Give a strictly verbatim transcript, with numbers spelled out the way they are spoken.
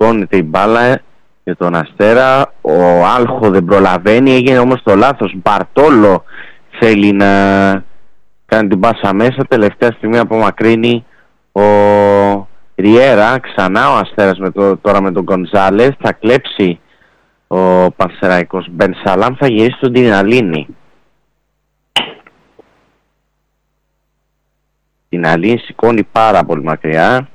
σηκώνεται η μπάλα για τον Αστέρα. Ο Άλχο δεν προλαβαίνει, έγινε όμως το λάθος. Μπαρτόλο θέλει να κάνει την πάσα μέσα, τελευταία στιγμή απομακρύνει ο Ριέρα. Ξανά ο Αστέρας με το, τώρα με τον Γκονζάλες, θα κλέψει ο Πανσεραϊκός. Μπεν Σαλάμ θα γυρίσει στον Τιναλίνη. Τιναλίνη σηκώνει πάρα πολύ μακριά.